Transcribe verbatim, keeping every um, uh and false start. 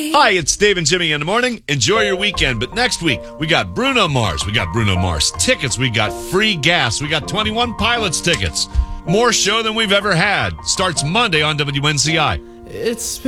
Hi, it's Dave and Jimmy in the morning. Enjoy your weekend. But next week, we got Bruno Mars. We got Bruno Mars tickets. We got free gas. We got twenty-one Pilots tickets. More show than we've ever had. Starts Monday on W N C I. It's